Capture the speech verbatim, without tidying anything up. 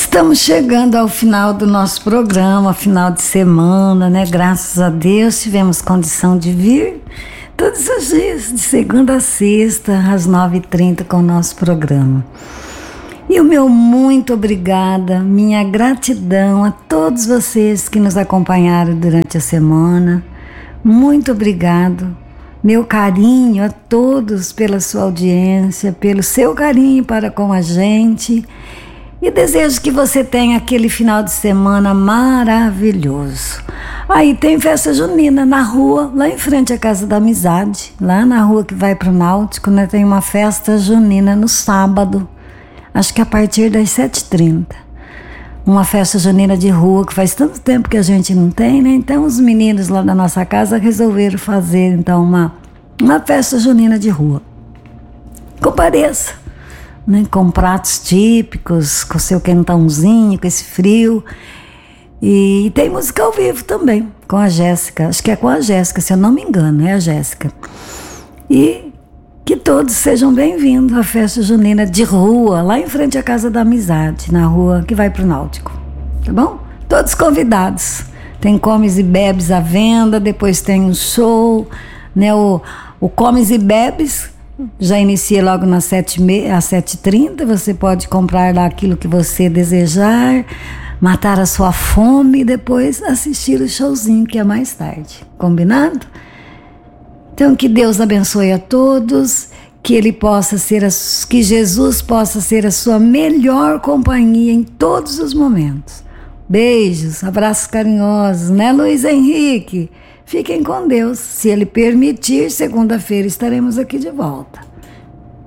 Estamos chegando ao final do nosso programa, final de semana, né? Graças a Deus tivemos condição de vir todos os dias, de segunda a sexta, às nove e trinta, com o nosso programa. E o meu muito obrigada, minha gratidão a todos vocês que nos acompanharam durante a semana. Muito obrigado. Meu carinho a todos pela sua audiência, pelo seu carinho para com a gente. E desejo que você tenha aquele final de semana maravilhoso. Aí tem festa junina na rua, lá em frente à Casa da Amizade, lá na rua que vai para o Náutico, né? Tem uma festa junina no sábado, acho que a partir das sete e trinta. Uma festa junina de rua que faz tanto tempo que a gente não tem, né? Então os meninos lá da nossa casa resolveram fazer então uma, uma festa junina de rua. Compareça. Né, com pratos típicos, com seu quentãozinho, com esse frio. E, e tem música ao vivo também, com a Jéssica. Acho que é com a Jéssica, se eu não me engano, é a Jéssica. E que todos sejam bem-vindos à festa junina de rua, lá em frente à Casa da Amizade, na rua que vai para o Náutico. Tá bom? Todos convidados. Tem comes e bebes à venda, depois tem um show, né, o, o comes e bebes. Já inicia logo nas sete e trinta, você pode comprar lá aquilo que você desejar, matar a sua fome e depois assistir o showzinho que é mais tarde. Combinado? Então que Deus abençoe a todos, que Ele possa ser, a, que Jesus possa ser a sua melhor companhia em todos os momentos. Beijos, abraços carinhosos, né, Luiz Henrique? Fiquem com Deus. Se Ele permitir, segunda-feira estaremos aqui de volta.